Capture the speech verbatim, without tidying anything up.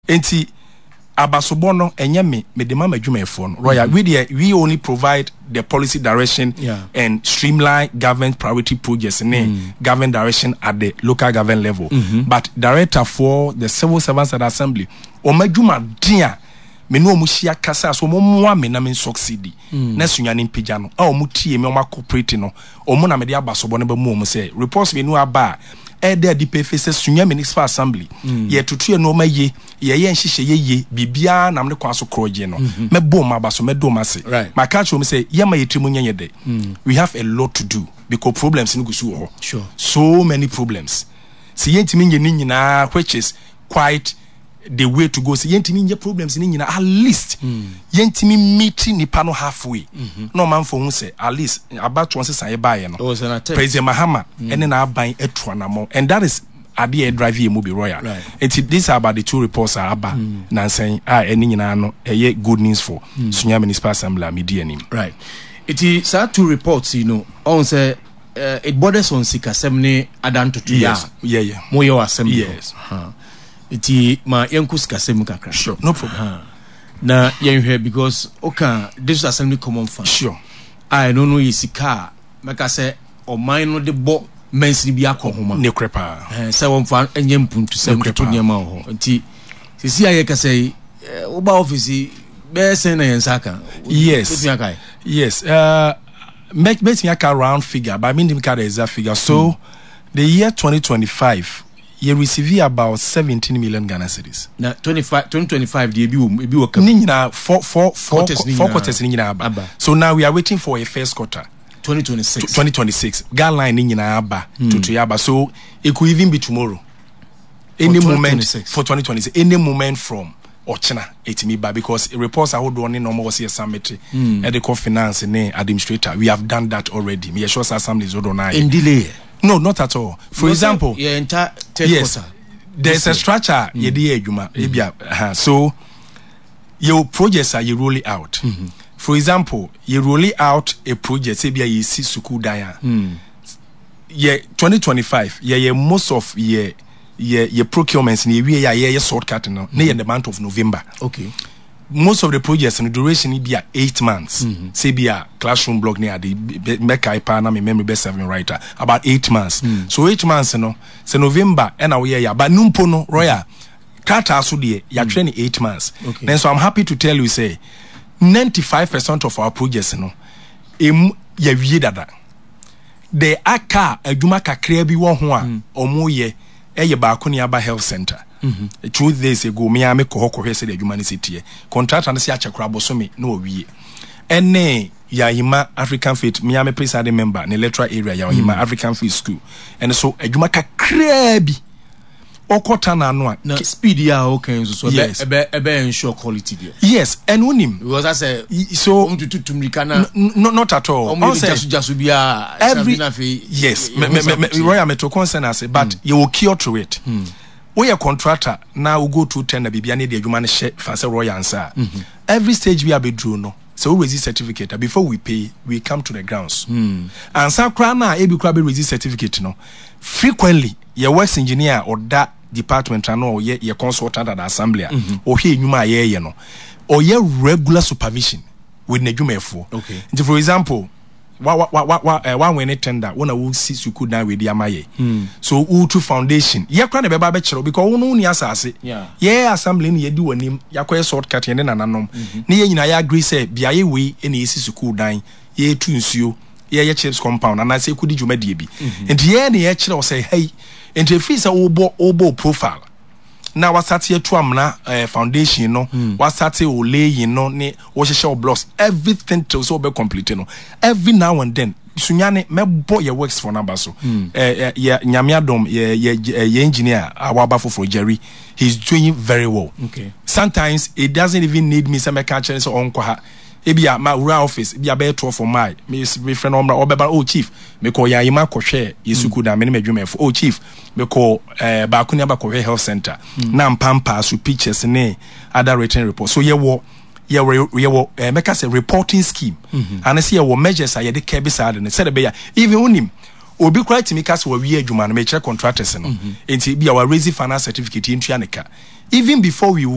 enti abasobono enye me me de mama adwumayefo no royal we dey we only provide the policy direction yeah. and streamline government priority projects in mm. government direction at the local government level mm-hmm. but director for the civil servants at assembly o madwuma dia me no omuhia kasa so mo moa me na me succeed na sunyane mpija no a omutie me o cooperate no o mo na me de abasobono ba mu o mo say reports me no aba e dey D P F say sunya municipal assembly mm. ye tutu e no ma ye ye ye nhihye ye ye bibia na me kwa so kroje no mm-hmm. me bom abaso me do ma say right. my catch me say ye ma yetrimu nyanye de mm. we have a lot to do because problems in gusu ho sure so many problems see yentimi nye ni nyina which is quite the way to go see yentimi nye problems ni nyina at least mm. yentimi meet nipa no halfway mm-hmm. no man for hu say at least about once say buy no President Mahama mm. and then I buy etuanamo and that is ade drive e mo be royal right. It this about the two reports are aba mm. na saying ah eni nyina no eye good news for mm. Sunya Municipal Assembly media nim right. It is uh, two reports you know on say uh, it borders on Sikasem Adanto to yes yeah yeah Moyo Assembly yes uh-huh. Iti ma yenku Sikasem kakra sure no problem uh-huh. Na yenhwe because okay this assembly common fund sure I don't know isika meka say o man no de bo mensi bi akohoma ne krepa eh say won fa enye mpuntu say mketo nyama ho nti sisi aye ka say wo ba office be say na yensaka yes yes uh make make me a round figure but I mean the exact figure so mm. the year twenty twenty-five you receive about seventeen million Ghana cedis. Na twenty-five twenty twenty-five the ebi ebi work. Ni nyina four four four four quarters ni nyina aba. So now we are waiting for a first quarter. twenty twenty-six. twenty twenty-six. Guideline ni nyina aba to to yaba. So it could even be tomorrow. Any moment for twenty twenty-six. Any moment from Ochina etimiba because reports are hold on in normal was summit at the finance and administrator. We have done that already. Me sure assembly is hold on. In delay. No, not at all. For no, example, yeah, entire yes, quarter. There's a structure. Mm. Yedi ejuma, mm. So your projects are you roll it out. Mm-hmm. For example, you roll it out a project. Say you see suku daya. Mm. Yeah, twenty twenty-five. Yeah, yeah, most of yeah, yeah, your procurements in the yeah, yeah, shortcut no. Mm. Near the month of November. Okay. Most of the projects and the duration will be at eight months. Mm-hmm. Say be a classroom block near the Mecca Ipana, my memory best seven writer, about eight months. Mm. So eight months, you know, so November and our year, but Numpono Royal Kata Sudi, you're mm. training eight months. Okay. Then so I'm happy to tell you, say ninety-five percent of our projects, you know, em ye dada. The aka a Jumaka Krebi one or more ye, a Bakuni Aba Health Center. Mm-hmm. Two days ago, me ame ko hoko hese de humanity contract and see acha krabo so me no wie ene ya hima African Faith me ame presiding member in electoral area ya hima mm. African Faith school and so adwuma kakra bi okota na no na speed ya okay so yes. ebe ebe ensure quality there yes and unim because I say so um to to tumrikana no not at all um jasu jasu bia every yes me me me royal metro concern as but mm. you will cure to it mm. We are contractor now we go to tender bibia ne de adwuma ne hye fa say royal answer mm-hmm. Every stage we are be draw no so we resist certificate before we pay we come to the grounds mm. And some kra na e bi kra be resist certificate no frequently your works engineer or that department and or your consultant at the assembly mm-hmm. or here nyuma ye ye no or your regular supervision with nedwumefo okay and for example wa wa wa wa uh, one when tender when I will see suku down with the amaye mm. So utu foundation ye kra na be ba be kire because wonu ni asase yeah ye assembly ni ye di wanim yakoye shortcut ye na nanom na ye nyina ya agree say bia ye we na ye si suku dan ye tu nsuo ye ye chips compound and I say kudi dwumadie bi and ye na ye kire o say hey and if is a obo obo profile na wasate etu amna uh, foundation no mm. wasate o lay no ne wo hye blocks everything to so be complete no every now and then sunyane mebo your works for number so mm. uh, uh, yeah nyamiadom ye ye engineer awaba for Jerry he's doing very well okay sometimes it doesn't even need me some catch so on ha ebia ma ura office bia be to for my me me friend omra obeba oh chief me call ya yima ko hwe yesuku da me ne madwumefo oh chief me call eh ba kuni aba ko health center mm. na mpampa so pictures ne other written report so ye wo ye wo ye wo eh, make us a reporting scheme mm-hmm. And I see your measures are ye de care beside ne said be ya even unim obi kra timi ka se wa wi adwuma no me kire contractors no enti bia wa raise finance certificate entua ne ka even before we